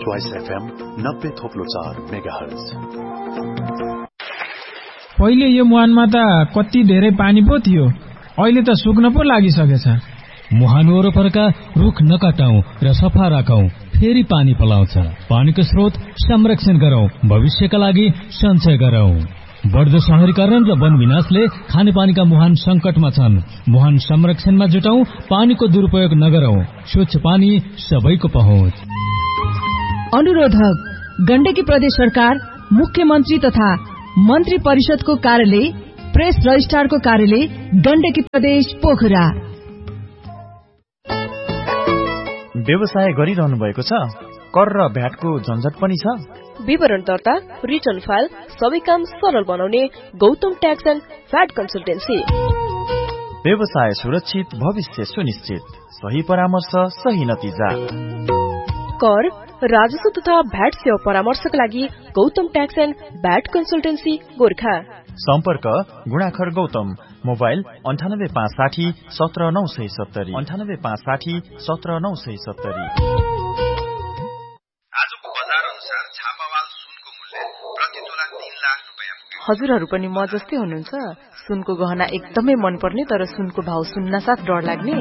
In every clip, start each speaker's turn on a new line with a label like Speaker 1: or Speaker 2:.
Speaker 1: Choice FM 90.4 megahertz.
Speaker 2: पहिले यो मुहानमा त कति धेरै पानी पो थियो, अहिले त सुक्न पो लागिसकेछ।
Speaker 3: मुहान वरपरका रुख नकाटौं र सफा राखौं, फेरि पानी पलाउँछ। पानीको स्रोत संरक्षण गरौं, भविष्यका लागि सञ्चय गरौं। बढ्दो शहरीकरण र वन विनाशले खानेपानीका मुहान संकटमा छन्। मुहान संरक्षणमा जुटौं, पानीको दुरुपयोग नगरौं। स्वच्छ पानी सबैको पहुँच।
Speaker 4: अनुरोधक गण्डकी प्रदेश सरकार, मुख्यमन्त्री तथा मन्त्री परिषदको कार्यालय, प्रेस रजिस्ट्रारको कार्यालय, गण्डकी प्रदेश पोखरा।
Speaker 5: व्यवसाय गरिरहनु भएको छ? कर र भ्याटको झन्झट पनि छ?
Speaker 6: विवरण दर्ता, रिटर्न फाइल सबै काम सरल बनाउने Gautam tax and VAT consultancy.
Speaker 5: व्यवसाय सुरक्षित, भविष्य सुनिश्चित, सही परामर्श, सही नतिजा।
Speaker 6: कर, राजस्व तथा भ्याट सेवा परामर्शका लागि Gautam tax and VAT consultancy Gorkha.
Speaker 5: सम्पर्क गुणाखर गौतम, मोबाइल 9856 17970 9856 17970।
Speaker 7: आजको बजार अनुसार छापावाल सुनको मूल्य प्रति तोला 3 लाख रुपैयाँ पुग्यो।
Speaker 8: हजुरहरू पनि म जस्तै हुनुहुन्छ? सुनको गहना एकदमै मनपर्ने तर सुनको भाव सुन्नासाथ डर लाग्ने?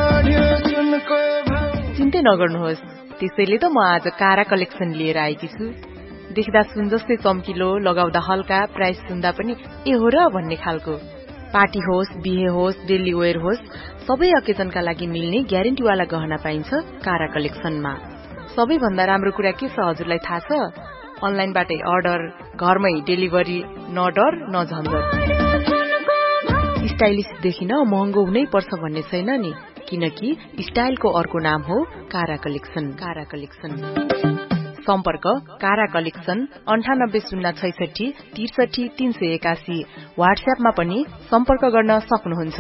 Speaker 8: चिन्तै नगर्नुहोस्, त्यसैले त म आज कारा कलेक्सन लिएर आएकी छु। देख्दा सुन जस्तै चम्किलो, लगाउँदा हल्का, प्राइस सुन्दा पनि ए हो र भन्ने खालको। पार्टी होस्, बिहे होस्, डेली वेयर होस्, सबै अकेजनका लागि मिल्ने ग्यारेन्टीवाला गहना पाइन्छ कारा कलेक्सनमा। सबैभन्दा राम्रो कुरा के छ हजुरलाई थाहा छ? अनलाइनबाटै अर्डर, घरमै डेलिभरी, न डर न झन्झट। स्टाइलिश देखिन महँगो हुनै पर्छ भन्ने छैन नि, किनकि स्टाइलको अर्को नाम हो कारा कलेक्सन। कारा कलेक्सन सम्पर्क कारा कलेक्सन 980663 63381। व्हाट्सएपमा पनि सम्पर्क गर्न सक्नुहुन्छ।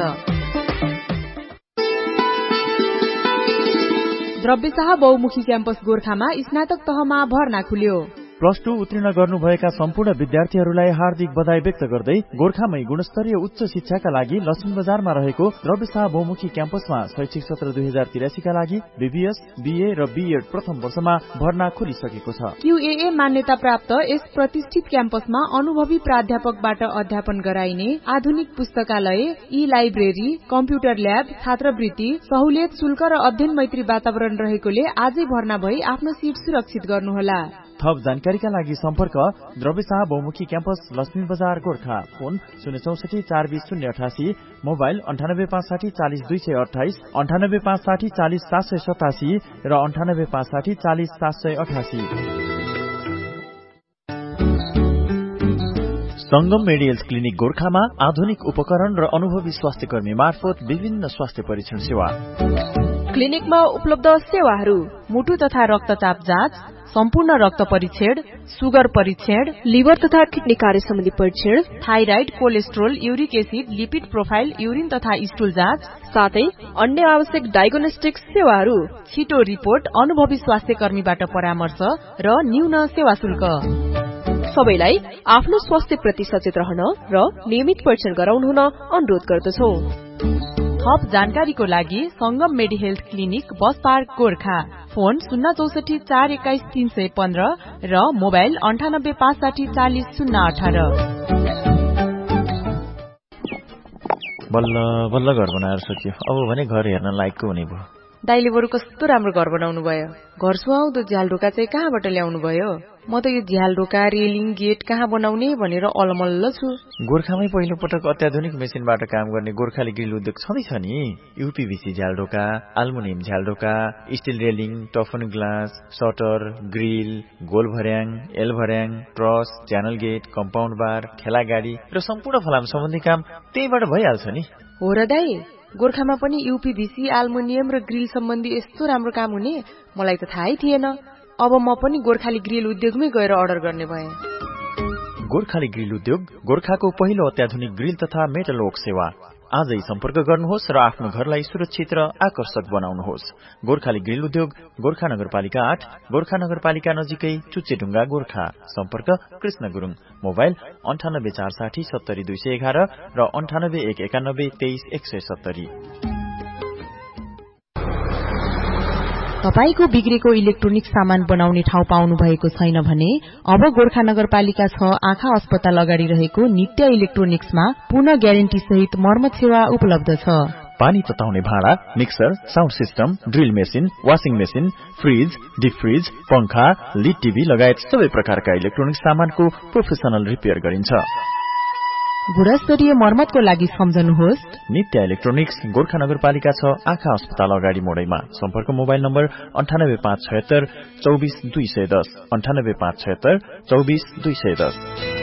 Speaker 8: द्रव्यशाह बहुमुखी क्याम्पस गोर्खामा स्नातक तहमा भर्ना खुल्यो।
Speaker 5: +2 उत्तीर्ण गर्नुभएका सम्पूर्ण विद्यार्थीहरूलाई हार्दिक बधाई व्यक्त गर्दै गोर्खामै गुणस्तरीय उच्च शिक्षाका लागि लक्ष्मी बजारमा रहेको द्रव्यशाह बहुमुखी क्याम्पसमा शैक्षिक सत्र 2083 का लागि बीबीएस, बीए र बीएड प्रथम वर्षमा भर्ना खुलिसकेको छ।
Speaker 8: QAA मान्यता प्राप्त यस प्रतिष्ठित क्याम्पसमा अनुभवी प्राध्यापकबाट अध्यापन गराइने आधुनिक पुस्तकालय, ई-लाइब्रेरी, कम्प्युटर ल्याब, छात्रवृत्ति, सहुलियत शुल्क र अध्ययन मैत्री वातावरण रहेकोले आजै भर्ना भई आफ्नो सिट सुरक्षित गर्नुहोला।
Speaker 5: थप जानकारीका लागि सम्पर्क द्रव्यशाह बहुमुखी क्याम्पस लक्ष्मी बजार गोर्खा। फोन 064 420 088, मोबाइल 9856 40 228, 9856 40 787 र 9856 40 788। संगम मेडिकल क्लिनिक गोर्खामा आधुनिक उपकरण र अनुभवी स्वास्थ्य कर्मी मार्फत विभिन्न स्वास्थ्य परीक्षण सेवा।
Speaker 8: क्लिनिकमा उपलब्ध सेवाहरू: मुटु तथा रक्तचाप जाँच, सम्पूर्ण रक्त परीक्षण, सुगर परीक्षण,
Speaker 6: लिभर तथा किडनी कार्य सम्बन्धी परीक्षण,
Speaker 8: thyroid, cholesterol, uric acid, lipid profile, urine तथा स्टुल जाँच,
Speaker 6: साथै अन्य आवश्यक डायग्नोस्टिक सेवाहरू।
Speaker 8: छिटो रिपोर्ट, अनुभवी स्वास्थ्य कर्मीबाट परामर्श र न्यून सेवा शुल्क।
Speaker 6: सबैलाई आफ्नो स्वास्थ्य प्रति सचेत रहन र नियमित परीक्षण गराउनु हुन अनुरोध गर्दछौ।
Speaker 8: थप जानकारीको लागि संगम मेडी health clinic, bus park Gorkha. Phone 064 421 315 र मोबाइल 9856 40 018।
Speaker 5: बल्ल बल्ल घर बनाएर सकियो, अब भने घर हेर्न लायकको हुने भयो।
Speaker 8: दाइले बरु कस्तो राम्रो घर बनाउनु भयो। घर सुहाउँदो झ्यालढोका चाहिँ कहाँबाट ल्याउनु भयो? म त यो झ्यालढोका, रेलिङ, गेट कहाँ बनाउने भनेर अलमल्ल छु।
Speaker 5: गोर्खामै पहिलो पटक अत्याधुनिक मेसिनबाट काम गर्ने गोर्खाली ग्रिल उद्योग छँदैछ नि। यूपीभीसी झ्यालढोका, aluminium झ्यालढोका, still railing, टफन glass, shutter, grill, goal भर्याङ, एल भर्याङ, ट्रस, च्यानल गेट, कम्पाउन्ड बार, ठेला गाडी र सम्पूर्ण फलाम सम्बन्धी काम त्यहीबाट भइहाल्छ नि।
Speaker 8: हो र दाइ, गोर्खामा पनि यूपीभीसी, एल्युमिनियम र ग्रिल सम्बन्धी यस्तो राम्रो काम हुने मलाई त थाहै थिएन। अब म पनि गोर्खाली ग्रिल उद्योगमै गएर अर्डर गर्ने भएँ।
Speaker 5: गोर्खाली ग्रिल उद्योग गोर्खाको पहिलो अत्याधुनिक ग्रिल तथा मेटल वर्क सेवा। आजै सम्पर्क गर्नुहोस् र आफ्नो घरलाई सुरक्षित र आकर्षक बनाउनुहोस्। गोर्खाली ग्रिल उद्योग गोर्खा नगरपालिका 8, गोर्खा नगरपालिका नजिकै चुच्चेढुङ्गा गोर्खा। सम्पर्क कृष्ण गुरुङ, मोबाइल 98 460 70 211 र 98 191 23 170।
Speaker 8: तपाईको बिग्रेको इलेक्ट्रोनिक सामान बनाउने ठाउँ पाउनु भएको छैन भने अब गोर्खा नगरपालिका 6 आँखा अस्पताल अगाडि रहेको नित्य इलेक्ट्रोनिक्समा पूर्ण ग्यारेन्टी सहित मर्मत सेवा उपलब्ध छ।
Speaker 5: पानी तताउने भाँडा, mixer, sound system, drill machine, washing machine, fridge, deep fridge, पंखा, लिड टिभी लगायत सबै प्रकारका इलेक्ट्रोनिक सामानको प्रोफेसनल रिपेयर गरिन्छ।
Speaker 8: गुणस्तरीय मर्मतको लागि सम्झनुहोस्
Speaker 5: नित्य इलेक्ट्रोनिक्स, गोर्खा नगरपालिका 6 आँखा अस्पताल अगाडि मोडैमा। सम्पर्क मोबाइल नम्बर 9857 24 210 9857 24 210।